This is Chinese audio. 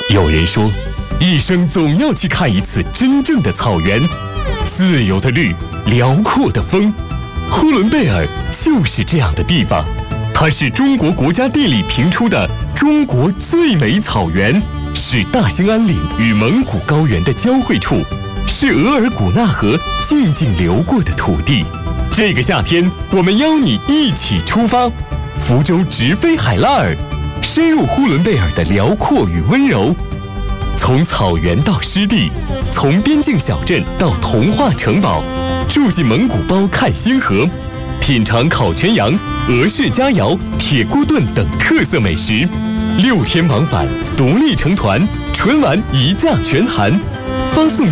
有人说，一生总要去看一次真正的草原，自由的绿，辽阔的风。呼伦贝尔就是这样的地方，它是中国国家地理评出的中国最美草原，是大兴安岭与蒙古高原的交汇处，是额尔古纳河静静流过的土地。这个夏天，我们邀你一起出发，福州直飞海拉尔，深入呼伦贝尔的辽阔与温柔。从草原到湿地，从边境小镇到童话城堡，住进蒙古包看星河，品尝烤全羊、俄式佳肴、铁锅炖等特色美食。6天往返，独立成团，纯玩一价全含，发送